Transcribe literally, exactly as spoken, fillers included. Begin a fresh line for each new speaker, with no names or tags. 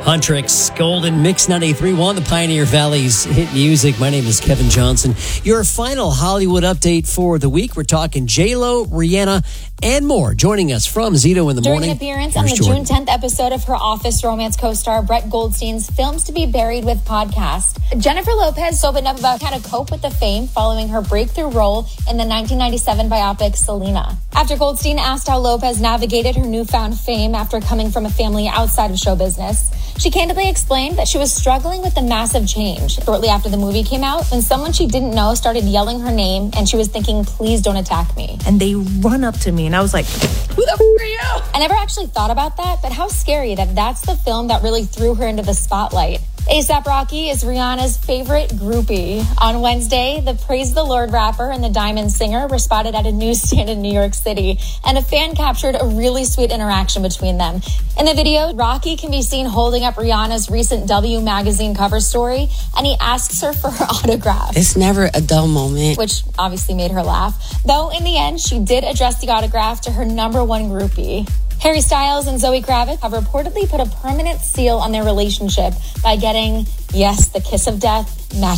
Huntrix, Golden Mix ninety-three point one, the Pioneer Valley's hit music. My name is Kevin Johnson. Your final Hollywood update for the week. We're talking J-Lo, Rihanna, and more. Joining us from Zito in the
During
Morning.
an appearance on the June tenth episode of her Office romance co-star Brett Goldstein's Films to be Buried with podcast, Jennifer Lopez opened up about how to cope with the fame following her breakthrough role in the nineteen ninety-seven biopic Selena. After Goldstein asked how Lopez navigated her newfound fame after coming from a family outside of show business, she candidly explained that she was struggling with a massive change shortly after the movie came out when someone she didn't know started yelling her name and she was thinking, please don't attack me.
And they run up to me and I was like, who the f*** are you?
I never actually thought about that, but how scary that that's the film that really threw her into the spotlight. A$AP Rocky is Rihanna's favorite groupie. On Wednesday, the Praise the Lord rapper and the Diamond singer were spotted at a newsstand in New York City, and a fan captured a really sweet interaction between them. In the video, Rocky can be seen holding up Rihanna's recent W magazine cover story, and he asks her for her autograph.
It's never a dull moment.
Which obviously made her laugh. Though in the end, she did address the autograph to her number one groupie. Harry Styles and Zoe Kravitz have reportedly put a permanent seal on their relationship by getting, yes, the kiss of death, matched